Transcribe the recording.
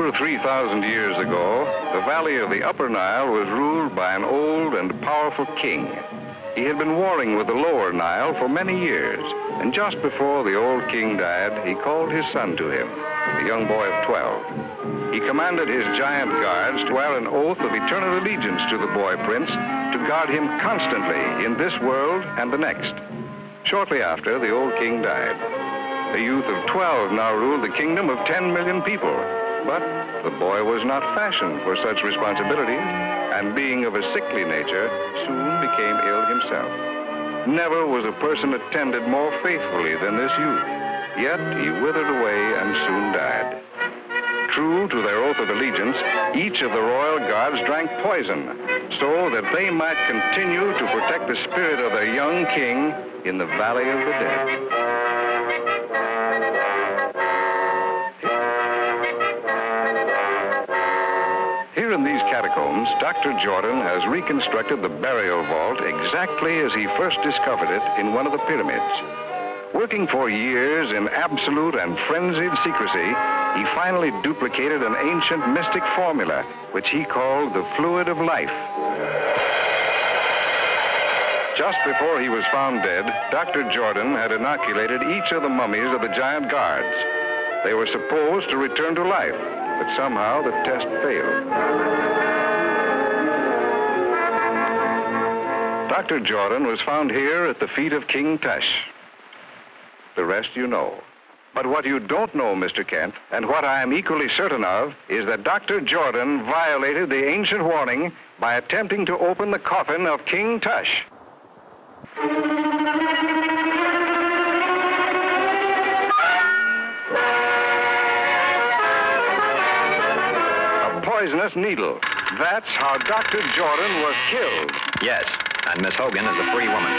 Over 3,000 years ago, the valley of the Upper Nile was ruled by an old and powerful king. He had been warring with the Lower Nile for many years, and just before the old king died, he called his son to him, a young boy of 12. He commanded his giant guards to swear an oath of eternal allegiance to the boy prince, to guard him constantly in this world and the next. Shortly after, the old king died. A youth of 12 now ruled the kingdom of 10 million people. But the boy was not fashioned for such responsibilities, and being of a sickly nature, soon became ill himself. Never was a person attended more faithfully than this youth, yet he withered away and soon died. True to their oath of allegiance, each of the royal guards drank poison, so that they might continue to protect the spirit of their young king in the Valley of the Dead. Here in these catacombs, Dr. Jordan has reconstructed the burial vault exactly as he first discovered it in one of the pyramids. Working for years in absolute and frenzied secrecy, he finally duplicated an ancient mystic formula, which he called the fluid of life. Just before he was found dead, Dr. Jordan had inoculated each of the mummies of the giant guards. They were supposed to return to life, but somehow the test failed. Dr. Jordan was found here at the feet of King Tush. The rest you know. But what you don't know, Mr. Kent, and what I am equally certain of, is that Dr. Jordan violated the ancient warning by attempting to open the coffin of King Tush. A poisonous needle. That's how Dr. Jordan was killed. Yes, and Miss Hogan is a free woman.